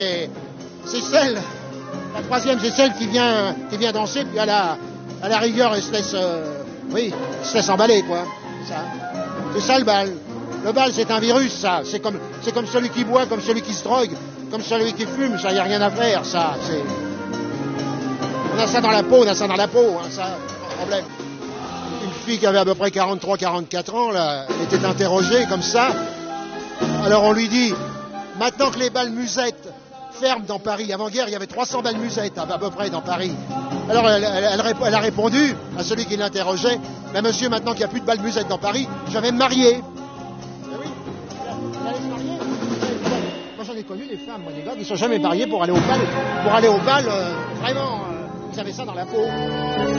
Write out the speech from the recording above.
c'est celle, la troisième, c'est celle qui vient danser, puis à la rigueur, elle se laisse, elle se laisse emballer, quoi. C'est ça le bal. Le bal, c'est un virus, ça. C'est comme celui qui boit, comme celui qui se drogue, comme celui qui fume, ça, y a rien à faire, ça. On a ça dans la peau, hein, ça, pas de problème. Une fille qui avait à peu près 43-44 ans, là, était interrogée comme ça. Alors on lui dit, maintenant que les bals musettes ferment dans Paris, avant-guerre, il y avait 300 bals musettes à peu près dans Paris. Alors elle a répondu à celui qui l'interrogeait, mais monsieur, maintenant qu'il n'y a plus de bals musettes dans Paris, je vais me marier. Eh oui, elle allait se marier. Moi j'en ai connu des femmes, moi, des gars qui ne sont jamais mariés pour aller au bal, vraiment, ils avaient ça dans la peau.